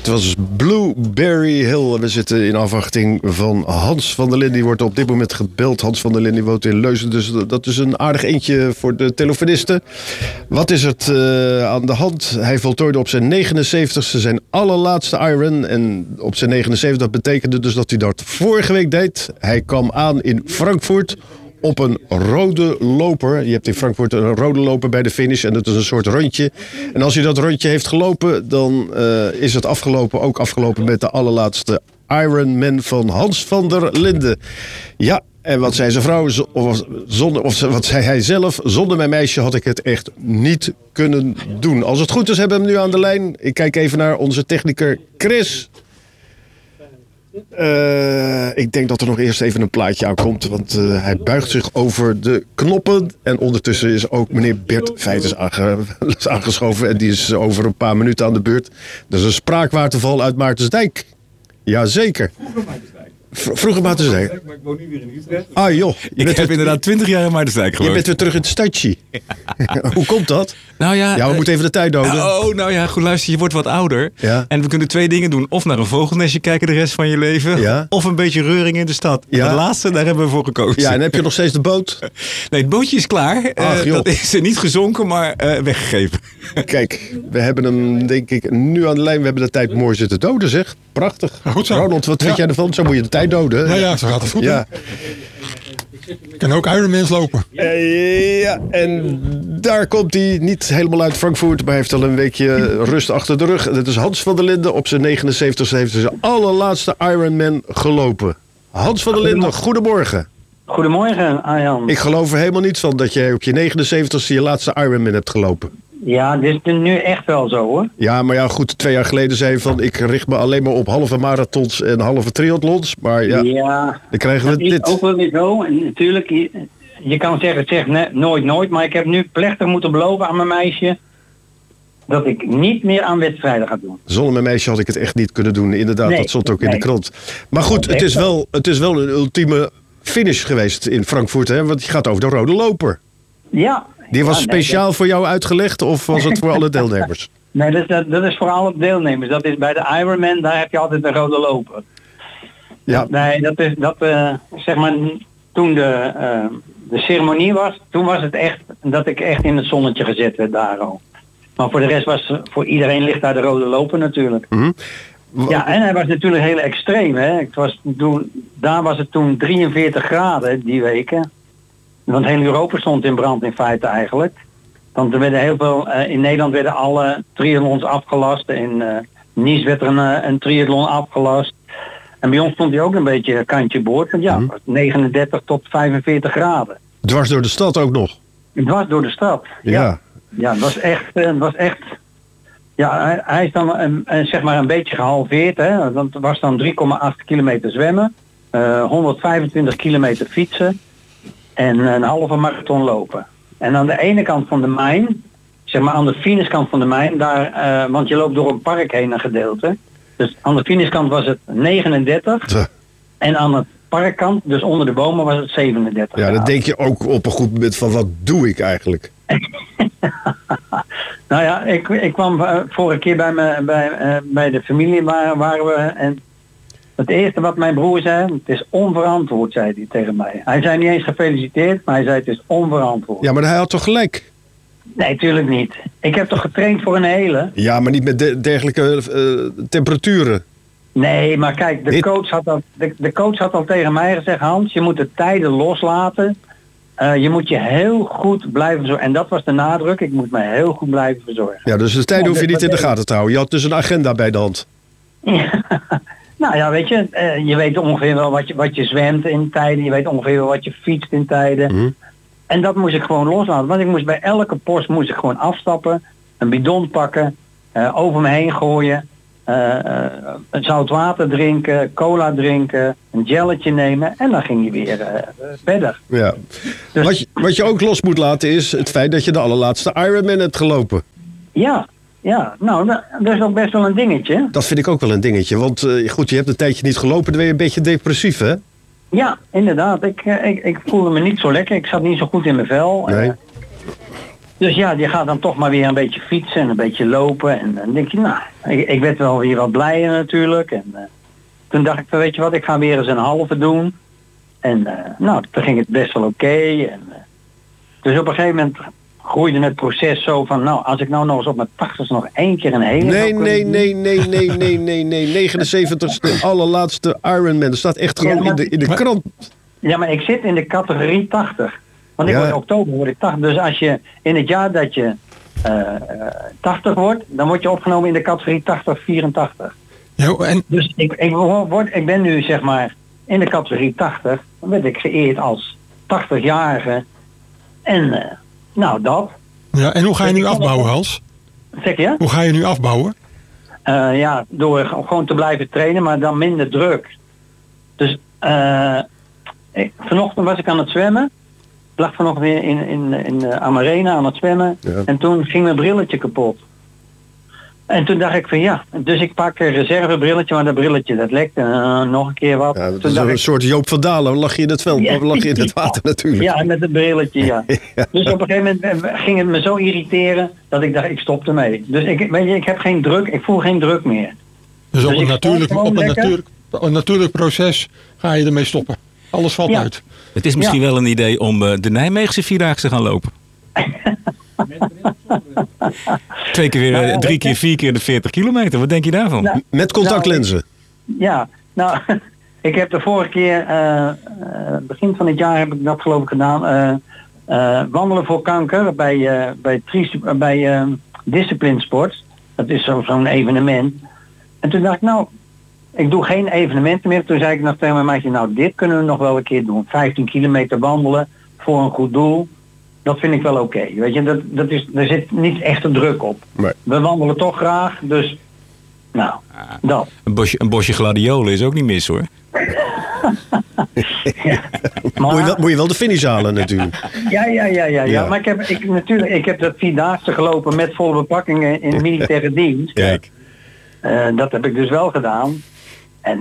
Het was Blueberry Hill. We zitten in afwachting van Hans van der Linden. Die wordt op dit moment gebeld. Hans van der Linden die woont in Leusden. Dus dat is een aardig eentje voor de telefonisten. Wat is het aan de hand? Hij voltooide op zijn 79ste zijn allerlaatste Iron. En op zijn 79, dat betekende dus dat hij dat vorige week deed. Hij kwam aan in Frankfurt op een rode loper. Je hebt in Frankfurt een rode loper bij de finish. En dat is een soort rondje. En als hij dat rondje heeft gelopen, dan is het afgelopen. Ook afgelopen met de allerlaatste Ironman van Hans van der Linden. Ja, en wat zei zijn vrouw? Of wat zei hij zelf? Zonder mijn meisje had ik het echt niet kunnen doen. Als het goed is, hebben we hem nu aan de lijn. Ik kijk even naar onze techniker Chris. Ik denk dat er nog eerst even een plaatje aankomt. Want hij buigt zich over de knoppen. En ondertussen is ook meneer Bert Veijters aangeschoven. En die is over een paar minuten aan de beurt. Dat is een spraakwaterval uit Maartensdijk. Jazeker. Vroeger Maartensdijk. Maar ik woon nu weer in Utrecht. Ah joh. Ik heb inderdaad 20 jaar in Maartensdijk gewoond. Je bent weer terug in het stadje. Hoe komt dat? Nou ja, we moeten even de tijd doden. Nou ja, goed luister, je wordt wat ouder. Ja. En we kunnen 2 dingen doen. Of naar een vogelnestje kijken de rest van je leven. Ja. Of een beetje reuring in de stad. Ja. Dat laatste, daar hebben we voor gekozen. Ja, en heb je nog steeds de boot? Nee, het bootje is klaar. Ach, joh. Dat is niet gezonken, maar weggegeven. Kijk, we hebben hem denk ik nu aan de lijn. We hebben de tijd mooi zitten doden, zeg. Prachtig. Goed zo. Ronald, wat vind jij ervan? Zo moet je de tijd doden. Ja, zo gaat het goed. Ja. Ik kan ook Ironmans lopen. Ja, en daar komt hij. Niet helemaal uit Frankfurt, maar heeft al een weekje rust achter de rug. Dat is Hans van der Linden. Op zijn 79 heeft hij zijn allerlaatste Ironman gelopen. Hans van der Linden, goedemorgen. Goedemorgen, Arjan. Ik geloof er helemaal niet van dat jij op je 79 je laatste Ironman hebt gelopen. Ja, dit is nu echt wel zo, hoor. Ja, maar ja, goed, 2 jaar geleden zei je van ik richt me alleen maar op halve marathons en halve triathlons. Maar ja, dan krijgen we dat is dit. ook wel weer zo. En natuurlijk, je kan zeggen, nooit. Maar ik heb nu plechtig moeten beloven aan mijn meisje dat ik niet meer aan wedstrijden ga doen. Zonder mijn meisje had ik het echt niet kunnen doen. Inderdaad, dat stond ook in de krant. Maar goed, het is wel een ultieme finish geweest in Frankfurt, hè? Want je gaat over de rode loper. Ja. Die was speciaal voor jou uitgelegd of was het voor alle deelnemers? Nee, dat is voor alle deelnemers. Dat is bij de Ironman, daar heb je altijd een rode loper. Ja. Nee, zeg maar, toen de ceremonie was, toen was het echt dat ik echt in het zonnetje gezet werd daar al. Maar voor de rest voor iedereen ligt daar de rode loper natuurlijk. Mm-hmm. Ja, en hij was natuurlijk heel extreem, hè. Daar was het toen 43 graden die weken. Want heel Europa stond in brand in feite eigenlijk. Want er werden heel veel, in Nederland werden alle triathlons afgelast. In Nice werd er een triathlon afgelast. En bij ons stond hij ook een beetje kantje boord. Want ja, 39 tot 45 graden. Dwars door de stad ook nog? Dwars door de stad, ja. Ja, het was echt... Ja, hij is dan zeg maar een beetje gehalveerd. Hè. Dat was dan 3,8 kilometer zwemmen. 125 kilometer fietsen. En een halve marathon lopen. En aan de ene kant van de mijn, zeg maar aan de finishkant van de mijn, daar, want je loopt door een park heen een gedeelte. Dus aan de finishkant was het 39. Ja. En aan het parkkant, dus onder de bomen, was het 37. Ja, dan denk je ook op een goed moment van wat doe ik eigenlijk? Nou ja, ik kwam vorige keer bij de familie waren we en het eerste wat mijn broer zei, het is onverantwoord, zei hij tegen mij. Hij zei niet eens gefeliciteerd, maar hij zei het is onverantwoord. Ja, maar hij had toch gelijk? Nee, tuurlijk niet. Ik heb toch getraind voor een hele? Ja, maar niet met dergelijke temperaturen. Nee, maar kijk, de coach had al tegen mij gezegd, Hans, je moet de tijden loslaten. Je moet je heel goed blijven verzorgen. En dat was de nadruk, ik moet me heel goed blijven verzorgen. Ja, dus de tijden hoef je niet in de gaten te houden. Je had dus een agenda bij de hand. Ja. Nou ja, weet je, je weet ongeveer wel wat je zwemt in tijden. Je weet ongeveer wel wat je fietst in tijden. Mm. En dat moest ik gewoon loslaten. Want ik moest bij elke post gewoon afstappen. Een bidon pakken. Over me heen gooien. Zout water drinken. Cola drinken. Een gelletje nemen. En dan ging je weer verder. Ja. Dus, wat je ook los moet laten is het feit dat je de allerlaatste Ironman hebt gelopen. Ja, nou, dat is ook best wel een dingetje. Dat vind ik ook wel een dingetje. Want goed, je hebt een tijdje niet gelopen, dan ben je een beetje depressief, hè? Ja, inderdaad. Ik voelde me niet zo lekker. Ik zat niet zo goed in mijn vel. Nee. Dus ja, die gaat dan toch maar weer een beetje fietsen en een beetje lopen. En dan denk je, nou, ik werd wel weer wat blijer natuurlijk. En toen dacht ik, weet je wat, ik ga weer eens een halve doen. En nou, toen ging het best wel oké. Dus op een gegeven moment groeide het proces zo van, nou, als ik nou nog eens op mijn 80 nog 1 keer een hele... Nee. 79ste, allerlaatste Ironman. Dat staat echt gewoon in de krant. Ja, maar ik zit in de categorie 80. Want in oktober word ik 80. Dus als je in het jaar dat je 80 wordt, dan word je opgenomen in de categorie 80-84. Ja, en... Dus ik ben nu zeg maar in de categorie 80. Dan werd ik geëerd als 80-jarige. En nou dat. Ja, en hoe ga je nu afbouwen, Hans? Zeg je? Hoe ga je nu afbouwen? Ja, door gewoon te blijven trainen, maar dan minder druk. Dus vanochtend was ik aan het zwemmen. Ik lag vanochtend weer in Amarena aan het zwemmen. Ja. En toen ging mijn brilletje kapot. En toen dacht ik van ja, dus ik pak een reservebrilletje, maar dat brilletje dat lekte. Nog een keer wat. Ja, dat is een soort Joop van Dalen. Lag je in het veld, of lag je in het water natuurlijk. Ja, met het brilletje, ja. Dus op een gegeven moment ging het me zo irriteren dat ik dacht, ik stop ermee. Dus ik heb geen druk, ik voel geen druk meer. Dus op een natuurlijk proces ga je ermee stoppen. Alles valt uit. Het is misschien wel een idee om de Nijmeegse Vierdaagse te gaan lopen. 2 keer weer, 3 keer, 4 keer de 40 kilometer. Wat denk je daarvan? Nou, met contactlenzen? Nou, ik heb de vorige keer, begin van het jaar heb ik dat geloof ik gedaan. Wandelen voor kanker bij Discipline Sport. Dat is zo'n evenement. En toen dacht ik, nou, ik doe geen evenementen meer. Toen zei ik nog tegen mijn meisje, nou, dit kunnen we nog wel een keer doen. 15 kilometer wandelen voor een goed doel. Dat vind ik wel oké. Weet je, er zit niet echt een druk op. Nee. We wandelen toch graag, dus nou, dat. Een bosje gladiolen is ook niet mis hoor. Ja, maar, moet je wel de finish halen natuurlijk. Ja. Maar ik heb dat 4-daagse gelopen met volle bepakkingen in militaire dienst. Kijk. Dat heb ik dus wel gedaan. En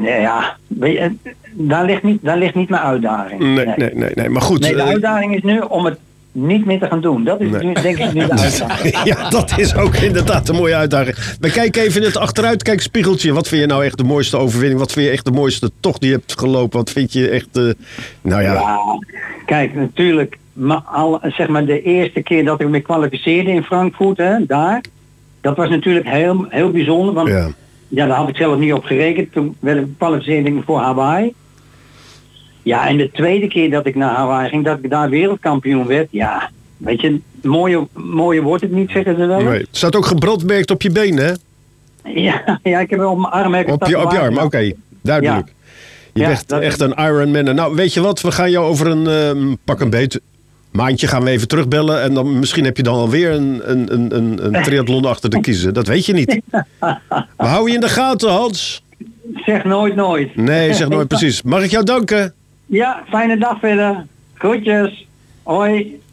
daar ligt niet mijn uitdaging. Nee, maar goed. Nee, de uitdaging is nu om het niet meer te gaan doen. Dat is nu, denk ik, nu de uitdaging. Ja, dat is ook inderdaad een mooie uitdaging. We kijken even in het achteruitkijkspiegeltje. Wat vind je nou echt de mooiste overwinning? Wat vind je echt de mooiste tocht die je hebt gelopen? Wat vind je echt... Ja, kijk, natuurlijk... zeg maar de eerste keer dat ik me kwalificeerde in Frankfurt, daar... Dat was natuurlijk heel, heel bijzonder. Want daar had ik zelf niet op gerekend. Toen werd ik kwalificeerd voor Hawaii. Ja, en de tweede keer dat ik naar Hawaii ging, dat ik daar wereldkampioen werd. Ja, weet je, mooie wordt het niet, zeggen ze wel. Nee. Het staat ook gebrandmerkt op je benen, hè? Ja, ik heb op mijn arm... Op je arm, oké. Duidelijk. Ja. Je bent echt een Ironman. Nou, weet je wat? We gaan jou over een pak een beet... maandje gaan we even terugbellen. En dan misschien heb je dan alweer een triathlon achter de kiezen. Dat weet je niet. We houden je in de gaten, Hans. Zeg nooit. Nee, zeg nooit precies. Mag ik jou danken? Ja, fijne dag verder. Groetjes. Hoi.